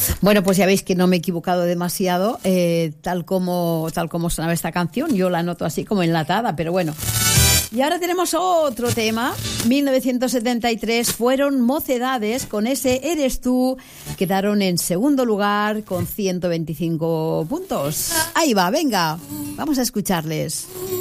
Bueno, pues ya veis que no me he equivocado demasiado, tal como sonaba esta canción. Yo la noto así como enlatada, pero bueno. Y ahora tenemos otro tema. 1973 fueron Mocedades con ese Eres tú. Quedaron en segundo lugar con 125 puntos. Ahí va, venga, vamos a escucharles.